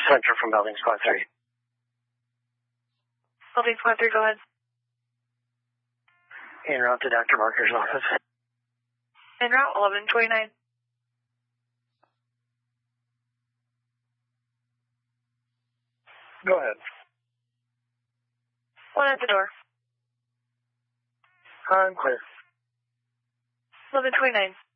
Hunter from Building Squad 3. Building Squad 3, go ahead. En route to Dr. Barker's office. En route, 1129. Go ahead. One at the door. I'm clear. 1129.